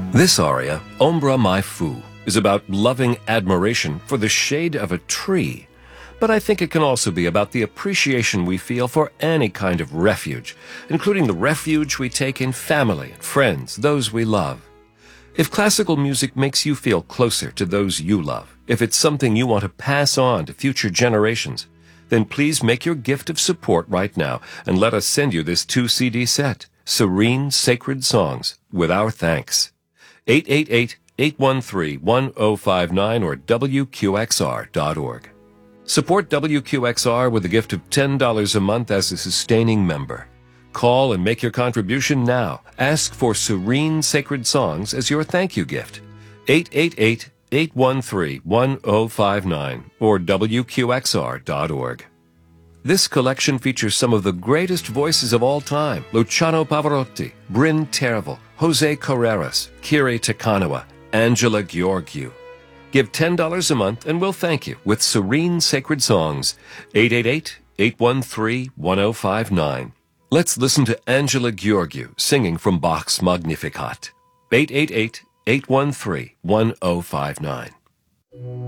This aria, Ombra Mai Fu, is about loving admiration for the shade of a tree. But I think it can also be about the appreciation we feel for any kind of refuge, including the refuge we take in family and friends, those we love. If classical music makes you feel closer to those you love, if it's something you want to pass on to future generations, then please make your gift of support right now and let us send you this 2-CD set, Serene Sacred Songs, with our thanks. 888-813-1059 or WQXR.org. Support WQXR with a gift of $10 a month as a sustaining member. Call and make your contribution now. Ask for Serene Sacred Songs as your thank you gift. 888-813-1059 or WQXR.org. This collection features some of the greatest voices of all time: Luciano Pavarotti, Bryn Tervel, Jose Carreras, Kiri Takanawa, Angela Gheorghiu. Give $10 a month and we'll thank you with Serene Sacred Songs. 888-813-1059. Let's listen to Angela Gheorghiu singing from Bach's Magnificat. 888-813-1059.